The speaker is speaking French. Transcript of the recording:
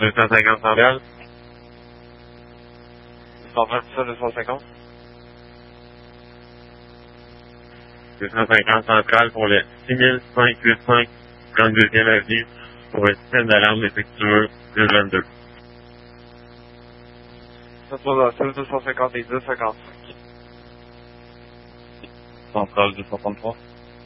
250 centrale. 127, 250. 250 centrale pour le 6585 32e avenue pour un système d'alarme défectueux 222. 250 et 255. Centrale 233.